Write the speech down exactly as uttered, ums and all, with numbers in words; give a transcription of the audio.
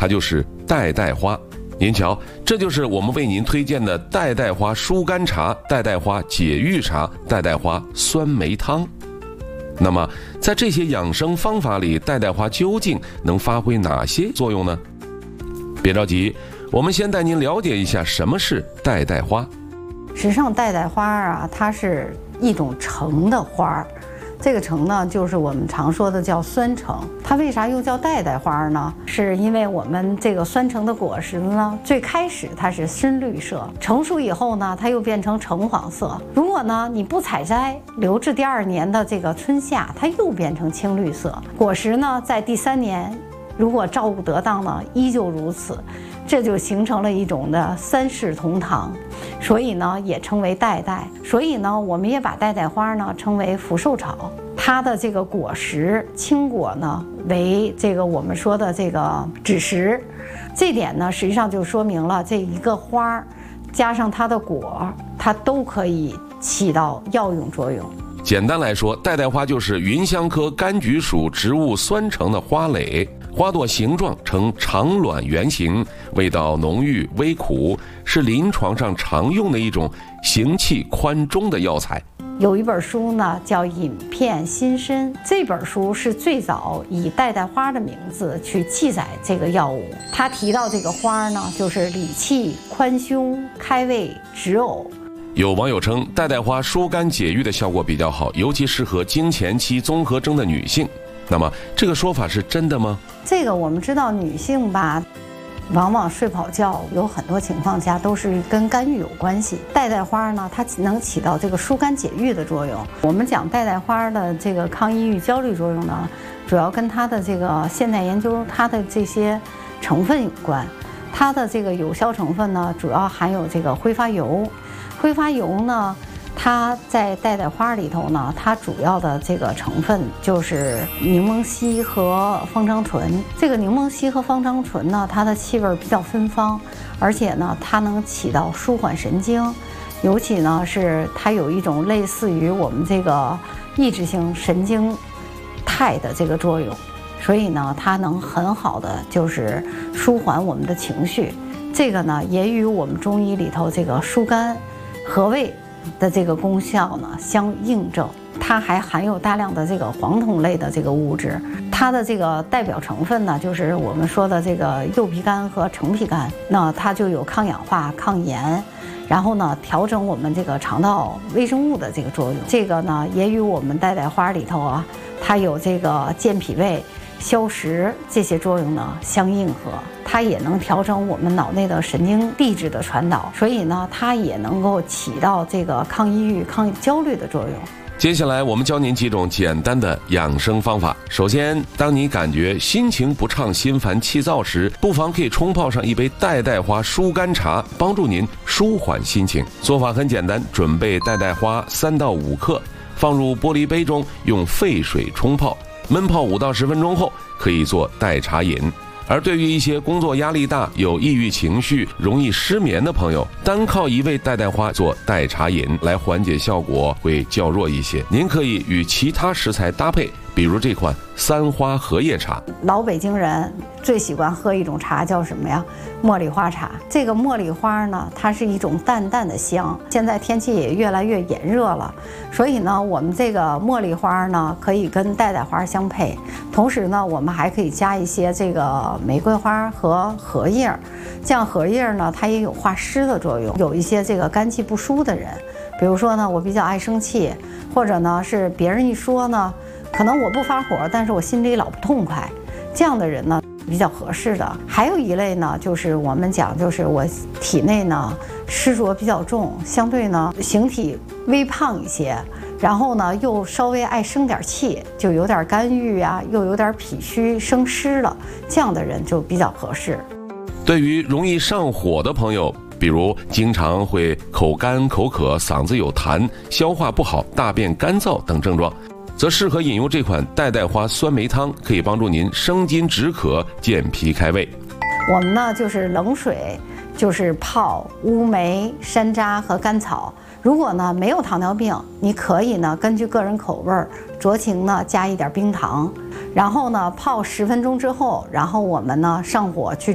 它就是代代花。您瞧，这就是我们为您推荐的代代花疏肝茶、代代花解郁茶、代代花酸梅汤。那么在这些养生方法里，代代花究竟能发挥哪些作用呢？别着急，我们先带您了解一下什么是代代花。 实际上代代花啊，它是一种橙的花，这个橙呢，就是我们常说的叫酸橙。它为啥又叫代代花呢？是因为我们这个酸橙的果实呢，最开始它是深绿色，成熟以后呢，它又变成橙黄色。如果呢你不采摘，留至第二年的这个春夏，它又变成青绿色。果实呢，在第三年，如果照顾得当呢，依旧如此。这就形成了一种的三世同堂，所以呢也称为代代。所以呢，我们也把代代花呢称为福寿草。它的这个果实青果呢为这个我们说的这个枳实，这点呢实际上就说明了这一个花加上它的果，它都可以起到药用作用。 简单来说，代代花就是芸香科柑橘属植物酸橙的花蕾，花朵形状呈长卵圆形，味道浓郁微苦，是临床上常用的一种行气宽中的药材。 有一本书呢叫《饮片心参》，这本书是最早以代代花的名字去记载这个药物。它提到这个花呢，就是理气宽胸、开胃止呕。 有网友称，代代花疏肝解郁的效果比较好，尤其适合经前期综合征的女性。那么这个说法是真的吗？ 这个我们知道，女性吧，往往睡不好觉，有很多情况下都是跟肝郁有关系。代代花呢，它能起到这个疏肝解郁的作用。我们讲代代花的这个抗抑郁、焦虑作用呢，主要跟它的这个现代研究它的这些成分有关。它的这个有效成分呢，主要含有这个挥发油。挥发油呢，它在代代花里头呢，它主要的这个成分就是柠檬烯和芳樟醇。这个柠檬烯和芳樟醇呢，它的气味比较芬芳，而且呢，它能起到舒缓神经，尤其呢是它有一种类似于我们这个抑制性神经肽的这个作用，所以呢，它能很好的就是舒缓我们的情绪。这个呢，也与我们中医里头这个疏肝和胃的这个功效呢相印证。它还含有大量的这个黄酮类的这个物质，它的这个代表成分呢就是我们说的这个柚皮苷和橙皮苷，那它就有抗氧化、抗炎，然后呢调整我们这个肠道微生物的这个作用。这个呢也与我们代代花里头啊，它有这个健脾胃、消食这些作用呢相应和。它也能调整我们脑内的神经递质的传导，所以呢，它也能够起到这个抗抑郁、抗焦虑的作用。 接下来我们教您几种简单的养生方法。首先，当你感觉心情不畅、心烦气躁时，不妨可以冲泡上一杯代代花疏肝茶，帮助您舒缓心情。做法很简单，准备代代花三到五克，放入玻璃杯中，用沸水冲泡，焖泡五到十分钟后，可以做代茶饮。而对于一些工作压力大、有抑郁情绪、容易失眠的朋友，单靠一味代代花做代茶饮来缓解效果会较弱一些。您可以与其他食材搭配，比如这款三花荷叶茶。 老北京人最喜欢喝一种茶叫什么呀？茉莉花茶。这个茉莉花呢，它是一种淡淡的香。现在天气也越来越炎热了，所以呢，我们这个茉莉花呢，可以跟代代花相配。同时呢，我们还可以加一些这个玫瑰花和荷叶。这样荷叶呢，它也有化湿的作用。有一些这个肝气不舒的人，比如说呢，我比较爱生气，或者呢是别人一说呢，可能我不发火，但是我心里老不痛快，这样的人呢比较合适的。还有一类呢，就是我们讲，就是我体内呢湿浊比较重，相对呢形体微胖一些，然后呢又稍微爱生点气，就有点肝郁啊，又有点脾虚生湿了，这样的人就比较合适。 对于容易上火的朋友，比如经常会口干口渴、嗓子有痰、消化不好、大便干燥等症状，则适合饮用这款代代花酸梅汤，可以帮助您生津止渴、健脾开胃。 我们呢就是冷水，就是泡乌梅、山楂和甘草。如果呢没有糖尿病，你可以呢根据个人口味儿酌情呢加一点冰糖，然后呢泡十分钟之后，然后我们呢上火去